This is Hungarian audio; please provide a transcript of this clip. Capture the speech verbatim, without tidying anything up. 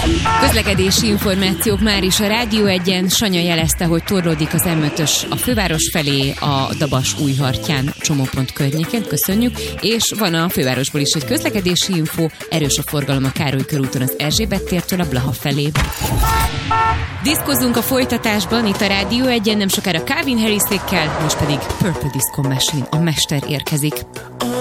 Közlekedési információk már is a Rádió Egyen. Sanya jelezte, hogy torlódik az em ötös a főváros felé, a Dabas-Újhartyán csomópont környékén, köszönjük, és van a fővárosból is egy közlekedési info, erős a forgalom a Károly körúton az Erzsébet tértől a Blaha felé. Diszkozunk a folytatásban, itt a Rádió Egyen, nem sokára Calvin Harrisékkel, most pedig Purple Disco Machine, a mester érkezik.